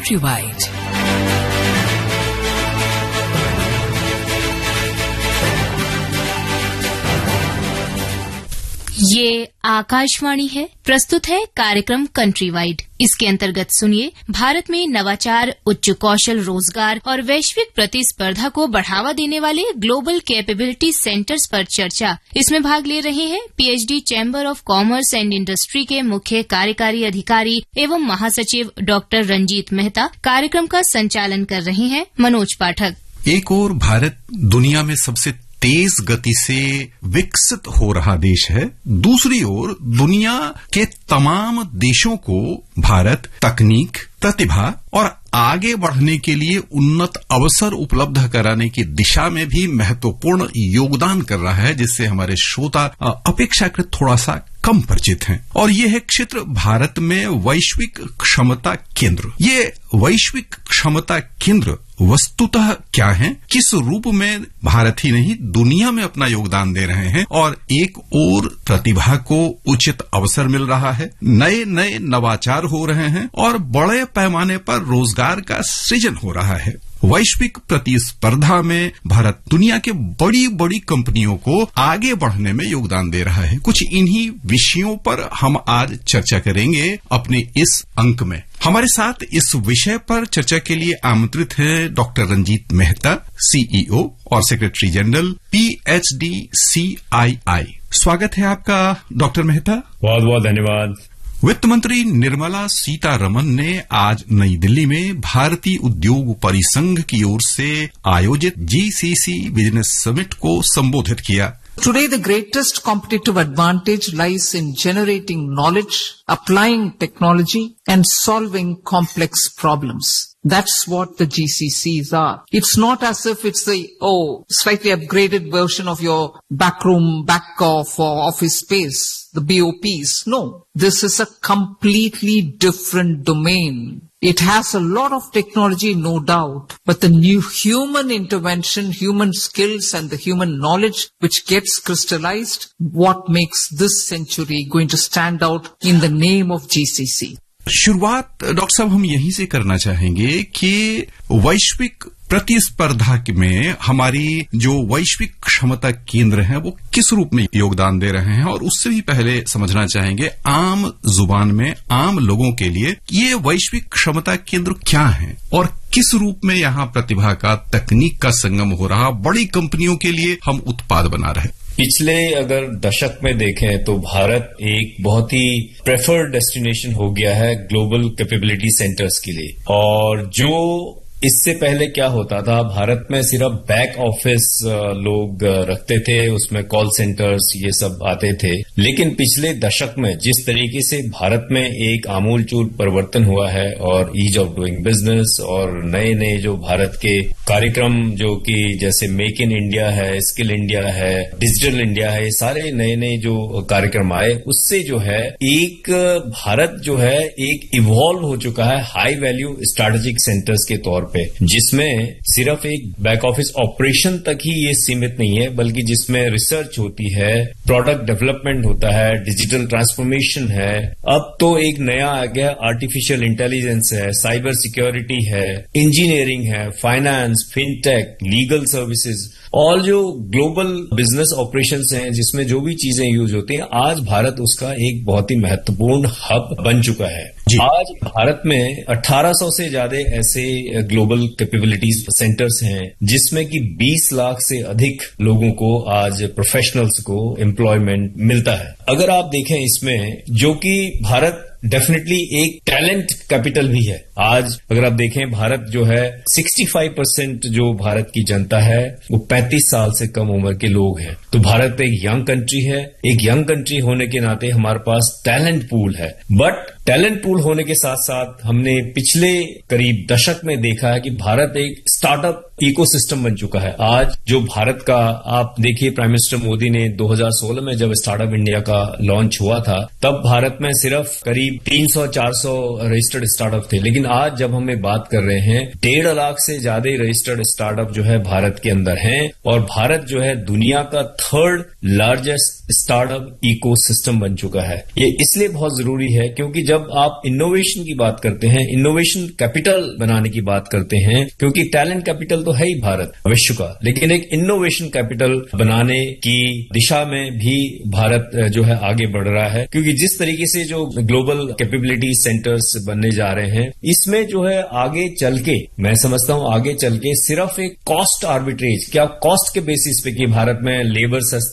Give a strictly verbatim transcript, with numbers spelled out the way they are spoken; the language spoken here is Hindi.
Countrywide। ये आकाशवाणी है। प्रस्तुत है कार्यक्रम कंट्री वाइड। इसके अंतर्गत सुनिए भारत में नवाचार, उच्च कौशल रोजगार और वैश्विक प्रतिस्पर्धा को बढ़ावा देने वाले ग्लोबल कैपेबिलिटी सेंटर्स पर चर्चा। इसमें भाग ले रहे हैं PhD chamber of commerce and industry के मुख्य कार्यकारी अधिकारी एवं महासचिव डॉक्टर रंजीत मेहता। कार्यक्रम का संचालन कर रहे हैं मनोज पाठक। एक ओर भारत दुनिया में सबसे तेज गति से विकसित हो रहा देश है, दूसरी ओर दुनिया के तमाम देशों को भारत तकनीक, प्रतिभा और आगे बढ़ने के लिए उन्नत अवसर उपलब्ध कराने की दिशा में भी महत्वपूर्ण योगदान कर रहा है, जिससे हमारे श्रोता अपेक्षाकृत थोड़ा सा कम परिचित हैं। और ये है क्षेत्र भारत में वैश्विक क्षमता केंद्र। ये वैश्विक क्षमता केंद्र वस्तुतः क्या है, किस रूप में भारत ही नहीं दुनिया में अपना योगदान दे रहे हैं, और एक और प्रतिभा को उचित अवसर मिल रहा है, नए नए नवाचार हो रहे हैं और बड़े पैमाने पर रोजगार का सृजन हो रहा है। वैश्विक प्रतिस्पर्धा में भारत दुनिया के बड़ी बड़ी कंपनियों को आगे बढ़ने में योगदान दे रहा है। कुछ इन्हीं विषयों पर हम आज चर्चा करेंगे अपने इस अंक में। हमारे साथ इस विषय पर चर्चा के लिए आमंत्रित है डॉक्टर रंजीत मेहता, सीईओ और सेक्रेटरी जनरल पीएचडी सीआईआई। स्वागत है आपका डॉक्टर मेहता। बहुत बहुत धन्यवाद। वित्त मंत्री निर्मला सीतारमण ने आज नई दिल्ली में भारतीय उद्योग परिसंघ की ओर से आयोजित जीसीसी बिजनेस समिट को संबोधित किया। Today, the greatest competitive advantage lies in generating knowledge, applying technology, and solving complex problems. That's what the G C Cs are. It's not as if it's the, oh, slightly upgraded version of your backroom, back off or office space, the B O Ps. No, this is a completely different domain. It has a lot of technology, no doubt, but the new human intervention, human skills and the human knowledge which gets crystallized, what makes this century going to stand out in the name of G C C. शुरुआत डॉक्टर साहब हम यहीं से करना चाहेंगे कि वैश्विक प्रतिस्पर्धा में हमारी जो वैश्विक क्षमता केंद्र हैं वो किस रूप में योगदान दे रहे हैं, और उससे भी पहले समझना चाहेंगे आम जुबान में आम लोगों के लिए ये वैश्विक क्षमता केंद्र क्या है और किस रूप में यहाँ प्रतिभा का, तकनीक का संगम हो रहा, बड़ी कंपनियों के लिए हम उत्पाद बना रहे। पिछले अगर दशक में देखें तो भारत एक बहुत ही प्रेफर्ड डेस्टिनेशन हो गया है ग्लोबल कैपेबिलिटी सेंटर्स के लिए। और जो इससे पहले क्या होता था, भारत में सिर्फ बैक ऑफिस लोग रखते थे, उसमें कॉल सेंटर्स ये सब आते थे। लेकिन पिछले दशक में जिस तरीके से भारत में एक आमूलचूल परिवर्तन हुआ है और ईज ऑफ डूइंग बिजनेस और नए नए जो भारत के कार्यक्रम जो कि जैसे मेक इन इंडिया है, स्किल इंडिया है, डिजिटल इंडिया है, ये सारे नए नए जो कार्यक्रम आए, उससे जो है एक भारत जो है एक इवॉल्व हो चुका है हाई वैल्यू स्ट्रैटेजिक सेंटर्स के तौर पे, जिसमें सिर्फ एक बैक ऑफिस ऑपरेशन तक ही ये सीमित नहीं है, बल्कि जिसमें रिसर्च होती है, प्रोडक्ट डेवलपमेंट होता है, डिजिटल ट्रांसफॉर्मेशन है। अब तो एक नया आ गया आर्टिफिशियल इंटेलिजेंस है, साइबर सिक्योरिटी है, इंजीनियरिंग है, फाइनेंस, फिनटेक, लीगल सर्विसेज, और जो ग्लोबल बिजनेस ऑपरेशंस हैं जिसमें जो भी चीजें यूज होती हैं, आज भारत उसका एक बहुत ही महत्वपूर्ण हब बन चुका है। आज भारत में अठारह सौ से ज्यादा ऐसे ग्लोबल कैपेबिलिटीज सेंटर्स हैं जिसमें कि बीस लाख से अधिक लोगों को आज प्रोफेशनल्स को एम्प्लॉयमेंट मिलता है। अगर आप देखें इसमें जो कि भारत डेफिनेटली एक टैलेंट कैपिटल भी है। आज अगर आप देखें भारत जो है पैंसठ परसेंट जो भारत की जनता है वो पैंतीस साल से कम उम्र के लोग हैं। तो भारत एक यंग कंट्री है। एक यंग कंट्री होने के नाते हमारे पास टैलेंट पूल है, बट टैलेंट पूल होने के साथ साथ हमने पिछले करीब दशक में देखा है कि भारत एक स्टार्टअप इकोसिस्टम बन चुका है। आज जो भारत का आप देखिए, प्राइम मिनिस्टर मोदी ने दो हज़ार सोलह में जब स्टार्टअप इंडिया का लॉन्च हुआ था तब भारत में सिर्फ करीब तीन सौ चार सौ रजिस्टर्ड स्टार्टअप थे, लेकिन आज जब हम बात कर रहे हैं डेढ़ लाख से ज्यादा रजिस्टर्ड स्टार्टअप जो है भारत के अंदर हैं, और भारत जो है दुनिया का थर्ड लार्जेस्ट स्टार्टअप इकोसिस्टम बन चुका है। ये इसलिए बहुत जरूरी है क्योंकि जब जब आप इनोवेशन की बात करते हैं, इनोवेशन कैपिटल बनाने की बात करते हैं, क्योंकि टैलेंट कैपिटल तो है ही भारत विश्व का, लेकिन एक इनोवेशन कैपिटल बनाने की दिशा में भी भारत जो है आगे बढ़ रहा है, क्योंकि जिस तरीके से जो ग्लोबल कैपेबिलिटी सेंटर्स बनने जा रहे हैं, इसमें जो है आगे चल के मैं समझता हूं आगे चल के सिर्फ एक कॉस्ट आर्बिट्रेज, क्या कॉस्ट के बेसिस पे कि भारत में लेबर सस्ती